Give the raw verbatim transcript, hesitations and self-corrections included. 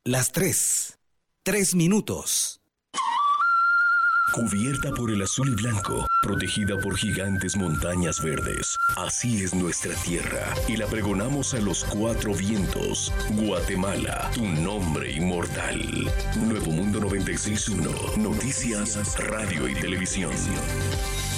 Las tres. Tres minutos. Cubierta por el azul y blanco, protegida por gigantes montañas verdes. Así es nuestra tierra y la pregonamos a los cuatro vientos. Guatemala, tu nombre inmortal. Nuevo Mundo noventa y seis punto uno, noticias, radio y televisión.